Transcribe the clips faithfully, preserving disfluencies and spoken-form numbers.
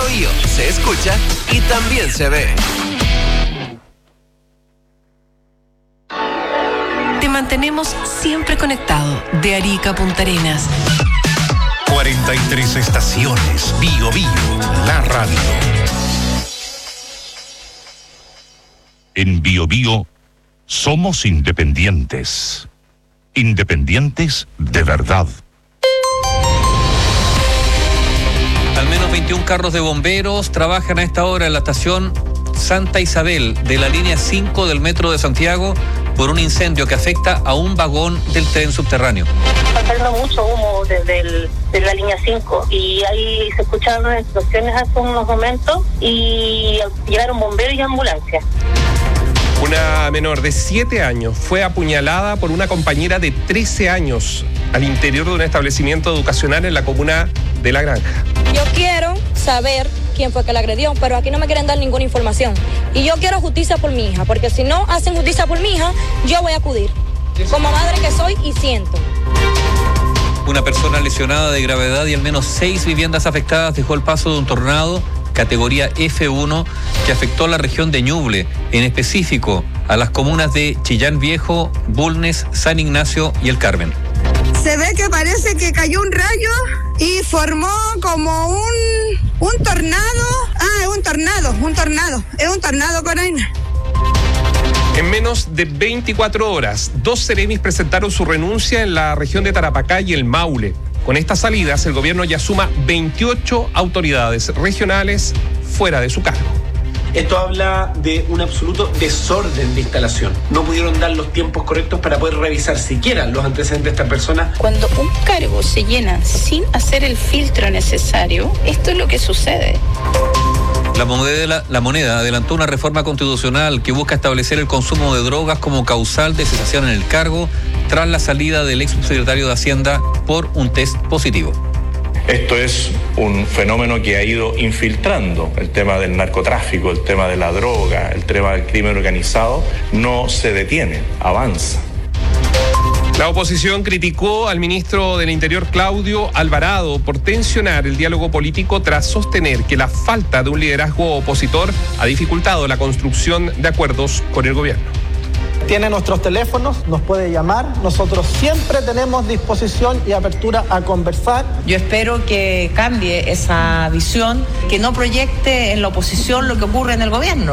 Bío se escucha y también se ve. Te mantenemos siempre conectado de Arica a Punta Arenas. cuarenta y tres estaciones. Bío Bío, la radio. En Bío Bío somos independientes. Independientes de verdad. Al menos veintiún carros de bomberos trabajan a esta hora en la estación Santa Isabel de la línea cinco del Metro de Santiago por un incendio que afecta a un vagón del tren subterráneo. Está saliendo mucho humo desde el, de la línea cinco y ahí se escucharon explosiones hace unos momentos y llegaron bomberos y ambulancias. Una menor de siete años fue apuñalada por una compañera de trece años al interior de un establecimiento educacional en la comuna de La Granja. Yo quiero saber quién fue que la agredió, pero aquí no me quieren dar ninguna información. Y yo quiero justicia por mi hija, porque si no hacen justicia por mi hija, yo voy a acudir. Como madre que soy y siento. Una persona lesionada de gravedad y al menos seis viviendas afectadas dejó el paso de un tornado categoría F uno que afectó a la región de Ñuble, en específico a las comunas de Chillán Viejo, Bulnes, San Ignacio y El Carmen. Se ve que parece que cayó un rayo y formó como un, un tornado. Ah, es un tornado, un tornado, es un tornado, Coraina. En menos de veinticuatro horas, dos seremis presentaron su renuncia en la región de Tarapacá y el Maule. Con estas salidas, el gobierno ya suma veintiocho autoridades regionales fuera de su cargo. Esto habla de un absoluto desorden de instalación. No pudieron dar los tiempos correctos para poder revisar siquiera los antecedentes de esta persona. Cuando un cargo se llena sin hacer el filtro necesario, esto es lo que sucede. La moneda, la moneda adelantó una reforma constitucional que busca establecer el consumo de drogas como causal de cesación en el cargo tras la salida del ex subsecretario de Hacienda por un test positivo. Esto es un fenómeno que ha ido infiltrando el tema del narcotráfico, el tema de la droga, el tema del crimen organizado. No se detiene, avanza. La oposición criticó al ministro del Interior, Claudio Alvarado, por tensionar el diálogo político tras sostener que la falta de un liderazgo opositor ha dificultado la construcción de acuerdos con el gobierno. Tiene nuestros teléfonos, nos puede llamar. Nosotros siempre tenemos disposición y apertura a conversar. Yo espero que cambie esa visión, que no proyecte en la oposición lo que ocurre en el gobierno.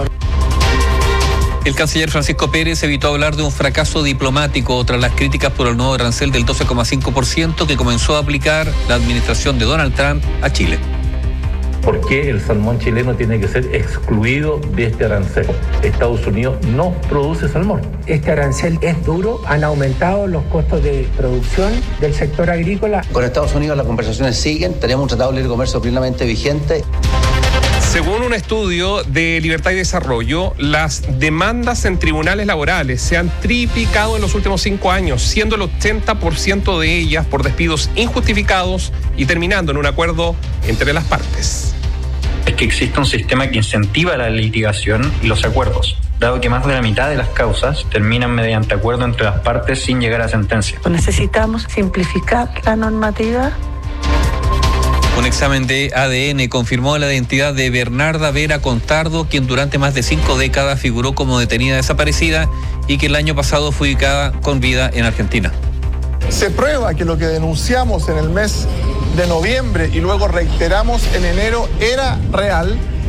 El canciller Francisco Pérez evitó hablar de un fracaso diplomático tras las críticas por el nuevo arancel del doce coma cinco por ciento que comenzó a aplicar la administración de Donald Trump a Chile. ¿Por qué el salmón chileno tiene que ser excluido de este arancel? Estados Unidos no produce salmón. Este arancel es duro, han aumentado los costos de producción del sector agrícola. Con Estados Unidos las conversaciones siguen, tenemos un tratado de libre comercio plenamente vigente. Según un estudio de Libertad y Desarrollo, las demandas en tribunales laborales se han triplicado en los últimos cinco años, siendo el ochenta por ciento de ellas por despidos injustificados y terminando en un acuerdo entre las partes. Es que existe un sistema que incentiva la litigación y los acuerdos, dado que más de la mitad de las causas terminan mediante acuerdo entre las partes sin llegar a sentencia. Necesitamos simplificar la normativa. Un examen de A D N confirmó la identidad de Bernarda Vera Contardo, quien durante más de cinco décadas figuró como detenida desaparecida y que el año pasado fue ubicada con vida en Argentina. Se prueba que lo que denunciamos en el mes de noviembre y luego reiteramos en enero era real.